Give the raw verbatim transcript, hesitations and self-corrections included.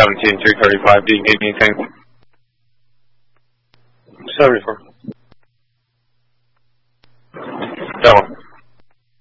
seventeen, three thirty-five. Do you need anything? seventy-four.